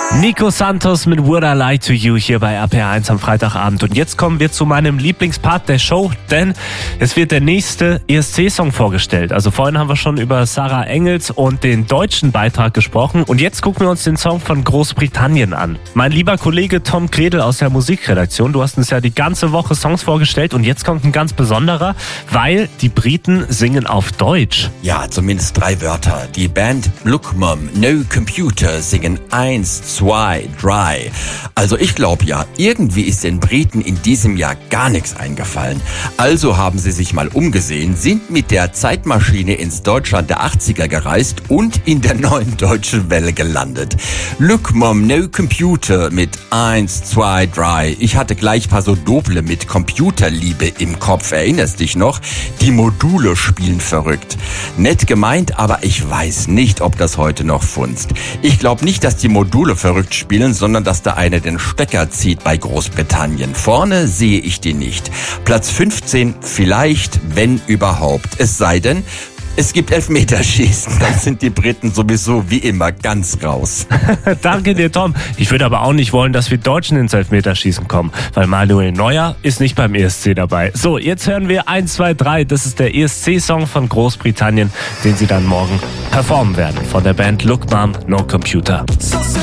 Nico Santos mit Would I Lie to You hier bei RPR1 am Freitagabend. Und jetzt kommen wir zu meinem Lieblingspart der Show, denn es wird der nächste ESC-Song vorgestellt. Also vorhin haben wir schon über Sarah Engels und den deutschen Beitrag gesprochen. Und jetzt gucken wir uns den Song von Großbritannien an. Mein lieber Kollege Tom Kredel aus der Musikredaktion, du hast uns ja die ganze Woche Songs vorgestellt und jetzt kommt ein ganz besonderer, weil die Briten singen auf Deutsch. Ja, zumindest 3 Wörter. Die Band Look Mum, No Computer singen 1, 2, 3. Also ich glaube ja, irgendwie ist den Briten in diesem Jahr gar nichts eingefallen. Also haben sie sich mal umgesehen, sind mit der Zeitmaschine ins Deutschland der 80er gereist und in der neuen deutschen Welle gelandet. Look Mum, No Computer mit 1, 2, 3. Ich hatte gleich Paso Doble mit Computerliebe im Kopf. Erinnerst dich noch? Die Module spielen verrückt. Nett gemeint, aber ich weiß nicht, ob das heute noch funzt. Ich glaube nicht, dass die Module verrückt spielen, sondern dass da einer den Stecker zieht bei Großbritannien. Vorne sehe ich die nicht. Platz 15 vielleicht, wenn überhaupt. Es sei denn, es gibt Elfmeterschießen. Dann sind die Briten sowieso wie immer ganz raus. Danke dir, Tom. Ich würde aber auch nicht wollen, dass wir Deutschen ins Elfmeterschießen kommen, weil Manuel Neuer ist nicht beim ESC dabei. So, jetzt hören wir 1, 2, 3. Das ist der ESC-Song von Großbritannien, den sie dann morgen performen werden. Von der Band Look Mum, No Computer.